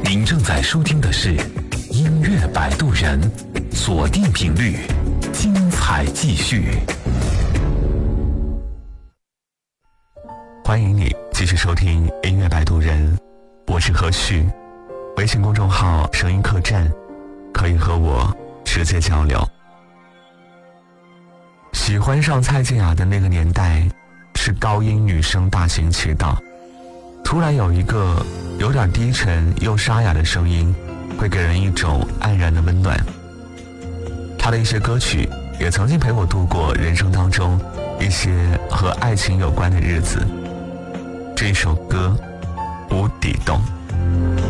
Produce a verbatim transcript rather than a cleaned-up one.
您正在收听的是音乐摆渡人，锁定频率，精彩继续。 欢迎你继续收听音乐摆渡人，我是何旭。微信公众号声音客栈可以和我直接交流。喜欢上蔡健雅的那个年代，是高音女声大行其道，突然有一个有点低沉又沙哑的声音，会给人一种黯然的温暖。她的一些歌曲也曾经陪我度过人生当中一些和爱情有关的日子。这首歌《无底洞》。